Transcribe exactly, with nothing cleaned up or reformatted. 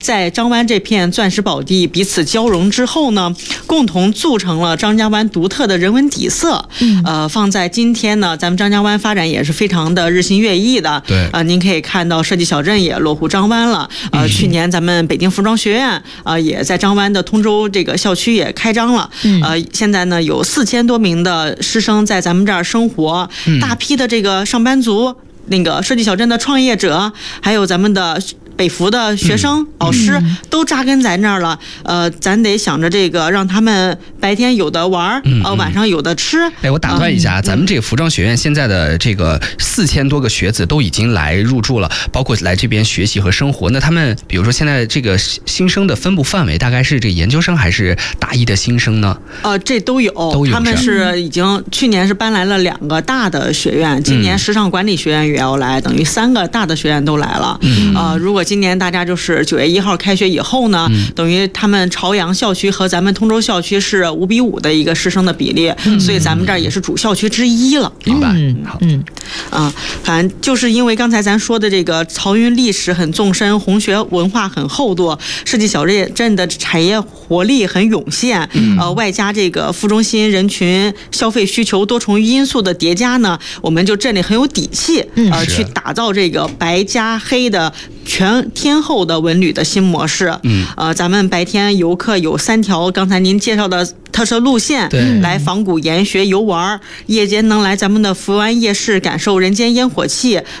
在张湾这片钻石宝地彼此交融之后呢，共同组成了张家湾独特的人文底色。嗯，呃，放在今天呢，咱们张家湾发展也是非常的日新月异的。 对， 呃，您可以看到设计小镇也落户张湾了。呃，嗯、去年咱们北京服装学院呃也在张湾的通州这个校区也开张了。嗯，呃，现在呢有四千多名的师生在咱们这儿生活，嗯、大批的这个上班族。那个设计小镇的创业者，还有咱们的北服的学生、嗯、老师、嗯、都扎根在那儿了。呃，咱得想着这个，让他们白天有的玩，嗯、呃，晚上有的吃。 哎，我打断一下，嗯、咱们这个服装学院现在的这个四千多个学子都已经来入住了，包括来这边学习和生活。那他们，比如说现在这个新生的分布范围，大概是这个研究生还是大一的新生呢？ 呃，这都有， 都有。 他们是已经去年是搬来了两个大的学院，今年时尚管理学院也要来，等于三个大的学院都来了。嗯，呃，如果今年大家就是九月一号开学以后呢，嗯、等于他们朝阳校区和咱们通州校区是五比五的一个师生的比例，嗯、所以咱们这儿也是主校区之一了。 明白？ 好，嗯，啊，反正就是因为刚才咱说的这个漕运历史很纵深，红学文化很厚度，设计小镇的产业活力很涌现，嗯、呃，外加这个副中心人群消费需求多重因素的叠加呢，我们就镇里很有底气，呃，去打造这个白加黑的全天候的文旅的新模式。嗯，呃，咱们白天游客有三条刚才您介绍的特色路线，来仿古研学游玩，夜间能来咱们的福湾夜市感受人间烟火气，